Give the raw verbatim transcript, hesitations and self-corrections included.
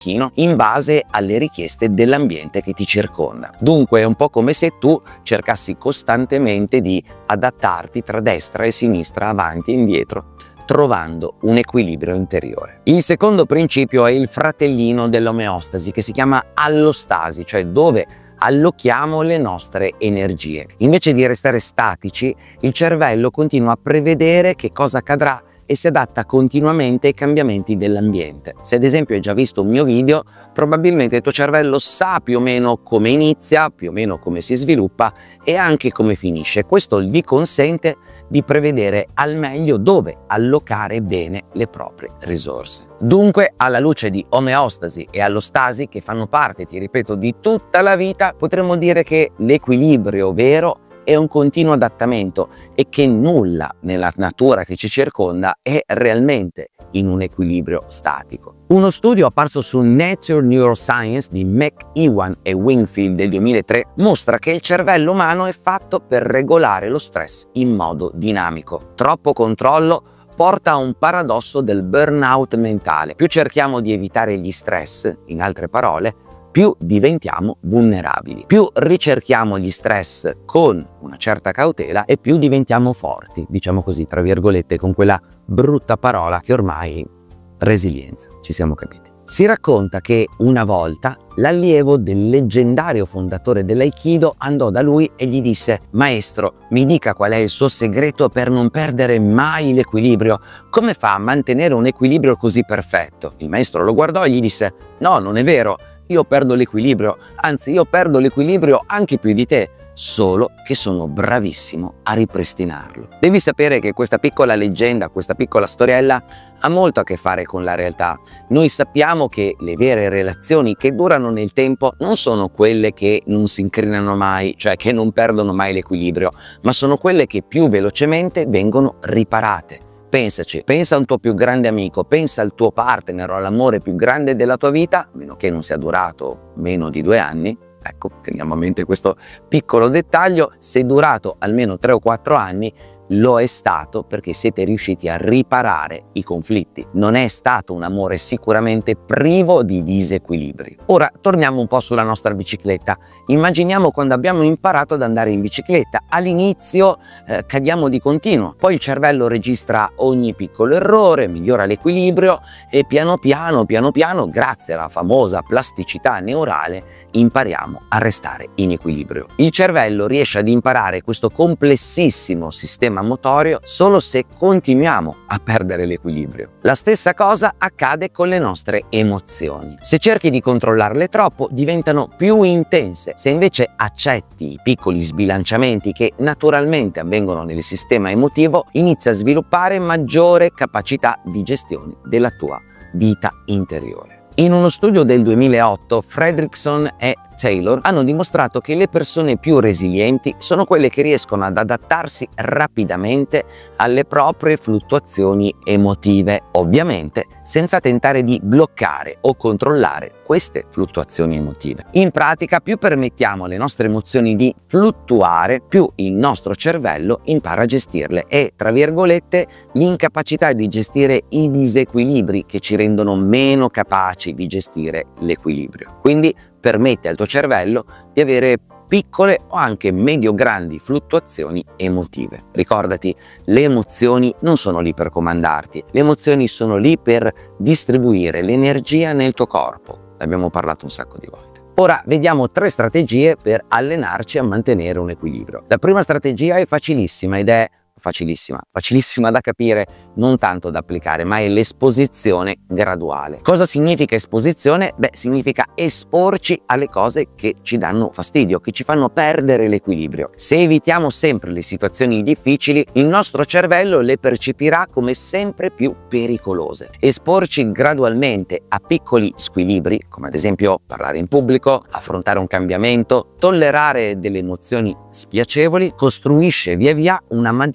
pochino in base alle richieste dell'ambiente che ti circonda. Dunque è un po' come se tu cercassi costantemente di adattarti tra destra e sinistra, avanti e indietro, trovando un equilibrio interiore. Il secondo principio è il fratellino dell'omeostasi, che si chiama allostasi, cioè dove allochiamo le nostre energie. Invece di restare statici, il cervello continua a prevedere che cosa accadrà e si adatta continuamente ai cambiamenti dell'ambiente. Se ad esempio hai già visto un mio video, probabilmente il tuo cervello sa più o meno come inizia, più o meno come si sviluppa e anche come finisce. Questo gli consente di prevedere al meglio dove allocare bene le proprie risorse. Dunque, alla luce di omeostasi e allostasi, che fanno parte, ti ripeto, di tutta la vita, potremmo dire che l'equilibrio vero è un continuo adattamento e che nulla nella natura che ci circonda è realmente in un equilibrio statico. Uno studio apparso su Nature Neuroscience di McEwan e Wingfield del duemilatré mostra che il cervello umano è fatto per regolare lo stress in modo dinamico. Troppo controllo porta a un paradosso del burnout mentale. Più cerchiamo di evitare gli stress, in altre parole, più diventiamo vulnerabili. Più ricerchiamo gli stress con una certa cautela e più diventiamo forti, diciamo così, tra virgolette, con quella brutta parola che ormai resilienza, ci siamo capiti. Si racconta che una volta l'allievo del leggendario fondatore dell'Aikido andò da lui e gli disse: maestro, mi dica qual è il suo segreto per non perdere mai l'equilibrio. Come fa a mantenere un equilibrio così perfetto? Il maestro lo guardò e gli disse: no, non è vero. Io perdo l'equilibrio, anzi io perdo l'equilibrio anche più di te, solo che sono bravissimo a ripristinarlo. Devi sapere che questa piccola leggenda, questa piccola storiella ha molto a che fare con la realtà. Noi sappiamo che le vere relazioni che durano nel tempo non sono quelle che non si incrinano mai, cioè che non perdono mai l'equilibrio, ma sono quelle che più velocemente vengono riparate. Pensaci, pensa a un tuo più grande amico, pensa al tuo partner o all'amore più grande della tua vita, a meno che non sia durato meno di due anni, ecco, teniamo a mente questo piccolo dettaglio, se è durato almeno tre o quattro anni, lo è stato perché siete riusciti a riparare i conflitti. Non è stato un amore sicuramente privo di disequilibri. Ora torniamo un po' sulla nostra bicicletta. Immaginiamo quando abbiamo imparato ad andare in bicicletta. All'inizio eh, cadiamo di continuo, poi il cervello registra ogni piccolo errore, migliora l'equilibrio e piano piano, piano piano, grazie alla famosa plasticità neurale, impariamo a restare in equilibrio. Il cervello riesce ad imparare questo complessissimo sistema motorio solo se continuiamo a perdere l'equilibrio. La stessa cosa accade con le nostre emozioni. Se cerchi di controllarle troppo, diventano più intense. Se invece accetti i piccoli sbilanciamenti che naturalmente avvengono nel sistema emotivo, inizi a sviluppare maggiore capacità di gestione della tua vita interiore. In uno studio del duemilaotto, Fredrickson e Taylor hanno dimostrato che le persone più resilienti sono quelle che riescono ad adattarsi rapidamente alle proprie fluttuazioni emotive, ovviamente senza tentare di bloccare o controllare queste fluttuazioni emotive. In pratica, più permettiamo alle nostre emozioni di fluttuare, più il nostro cervello impara a gestirle e, tra virgolette, l'incapacità di gestire i disequilibri che ci rendono meno capaci di gestire l'equilibrio. Quindi permette al tuo cervello di avere piccole o anche medio-grandi fluttuazioni emotive. Ricordati, le emozioni non sono lì per comandarti, le emozioni sono lì per distribuire l'energia nel tuo corpo. Ne abbiamo parlato un sacco di volte. Ora vediamo tre strategie per allenarci a mantenere un equilibrio. La prima strategia è facilissima ed è facilissima, facilissima da capire, non tanto da applicare, ma è l'esposizione graduale. Cosa significa esposizione? Beh, significa esporci alle cose che ci danno fastidio, che ci fanno perdere l'equilibrio. Se evitiamo sempre le situazioni difficili, il nostro cervello le percepirà come sempre più pericolose. Esporci gradualmente a piccoli squilibri, come ad esempio parlare in pubblico, affrontare un cambiamento, tollerare delle emozioni spiacevoli, costruisce via via una maggiore